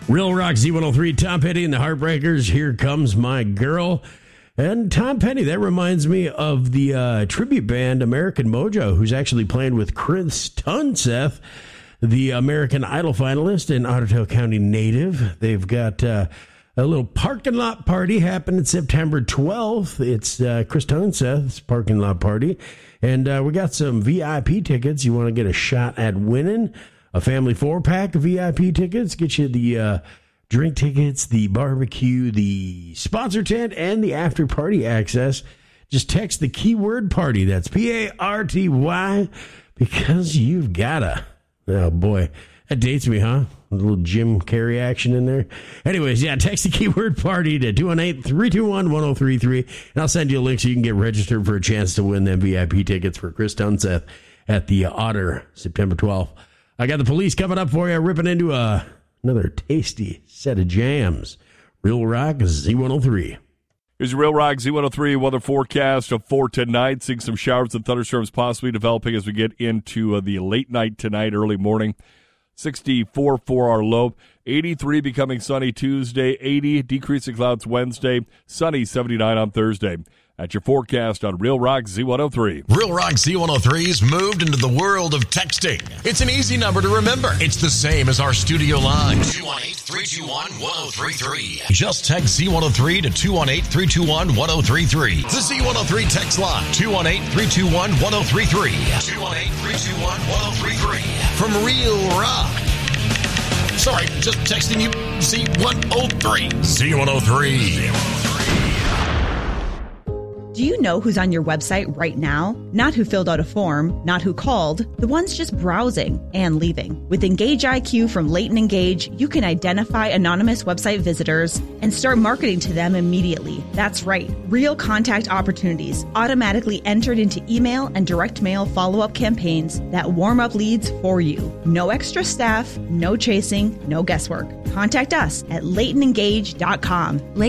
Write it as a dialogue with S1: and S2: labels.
S1: Real Rock Z103, Tom Petty and the Heartbreakers, Here Comes My Girl. And Tom Petty, that reminds me of the tribute band American Mojo, who's actually playing with Chris Tunseth, the American Idol finalist and Otter County native. They've got a little parking lot party happening September 12th. It's Chris Tunseth's parking lot party. And we got some VIP tickets. You want to get a shot at winning a family 4-pack of VIP tickets, get you the drink tickets, the barbecue, the sponsor tent, and the after party access. Just text the keyword party. That's PARTY, because you've gotta. Oh boy, that dates me, huh? A little Jim Carrey action in there. Anyways, yeah, text the keyword party to 218-321-1033, and I'll send you a link so you can get registered for a chance to win them VIP tickets for Chris Tunseth at the Otter, September 12th. I got the police coming up for you, ripping into another tasty set of jams. Real Rock Z103.
S2: Here's your Real Rock Z103 weather forecast for tonight. Seeing some showers and thunderstorms possibly developing as we get into the late night tonight, early morning. 64 for our low. 83 becoming sunny Tuesday. 80 decreasing clouds Wednesday. Sunny 79 on Thursday. That's your forecast on Real Rock Z103.
S3: Real Rock Z103's moved into the world of texting. It's an easy number to remember. It's the same as our studio line. 218-321-1033. Just text Z103 to 218-321-1033. The Z103 text line. 218-321-1033. 218-321-1033. From Real Rock. Sorry, just texting you Z103. Z103.
S4: Do you know who's on your website right now? Not who filled out a form, not who called, the ones just browsing and leaving. With Engage IQ from Leighton Engage, you can identify anonymous website visitors and start marketing to them immediately. That's right, real contact opportunities automatically entered into email and direct mail follow-up campaigns that warm up leads for you. No extra staff, no chasing, no guesswork. Contact us at LeightonEngage.com.